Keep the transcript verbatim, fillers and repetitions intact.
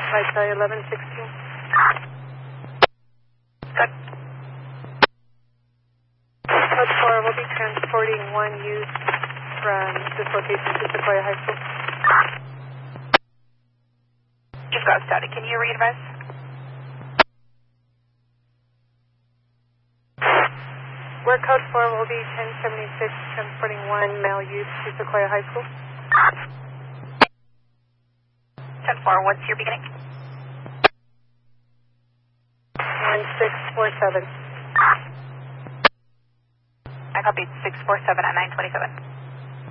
Flight Charlie eleven sixteen. Good. Code four, we'll be transporting one youth from this location to Sequoia High School. You've got static. Can you re-advise? We're code four, we'll be ten seventy-six transporting one male youth to Sequoia High School. ten four, what's your beginning? one six four seven. I copied six four seven at nine twenty-seven.